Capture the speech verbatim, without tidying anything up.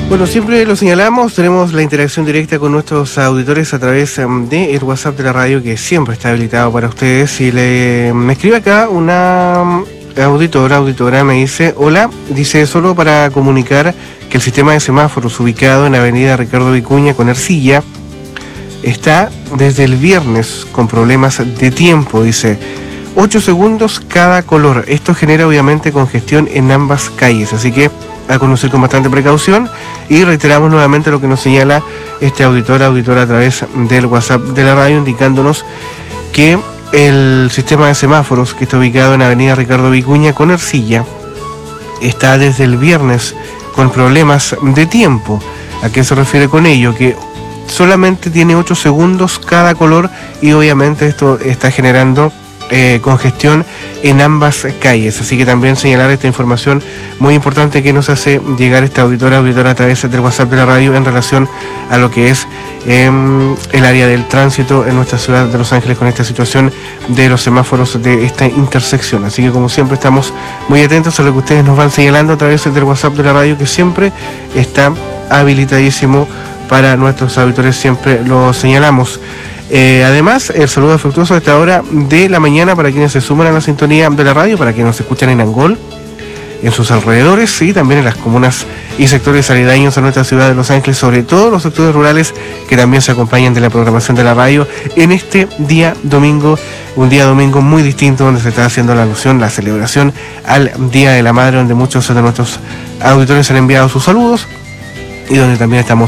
Bueno, siempre lo señalamos, tenemos la interacción directa con nuestros auditores a través um, de el WhatsApp de la radio, que siempre está habilitado para ustedes. Y le, me escribe acá una um, auditora, auditora, me dice: hola, dice, solo para comunicar que el sistema de semáforos ubicado en avenida Ricardo Vicuña con Ercilla está desde el viernes con problemas de tiempo, dice, ocho segundos cada color. Esto genera obviamente congestión en ambas calles, así que a conocer con bastante precaución. Y reiteramos nuevamente lo que nos señala este auditor, auditora a través del WhatsApp de la radio, indicándonos que el sistema de semáforos que está ubicado en avenida Ricardo Vicuña con Ercilla está desde el viernes con problemas de tiempo. ¿A qué se refiere con ello? Que solamente tiene ocho segundos cada color y obviamente esto está generando eh, congestión en ambas calles. Así que también señalar esta información muy importante que nos hace llegar esta auditora, auditora a través del WhatsApp de la radio en relación a lo que es eh, el área del tránsito en nuestra ciudad de Los Ángeles con esta situación de los semáforos de esta intersección. Así que como siempre estamos muy atentos a lo que ustedes nos van señalando a través del WhatsApp de la radio, que siempre está habilitadísimo para nuestros auditores, siempre lo señalamos. Eh, además, el saludo afectuoso a esta hora de la mañana para quienes se suman a la sintonía de la radio, para quienes nos escuchan en Angol, en sus alrededores y también en las comunas y sectores aledaños a nuestra ciudad de Los Ángeles, sobre todo los sectores rurales que también se acompañan de la programación de la radio en este día domingo, un día domingo muy distinto, donde se está haciendo la alusión, la celebración al Día de la Madre, donde muchos de nuestros auditores han enviado sus saludos y donde también estamos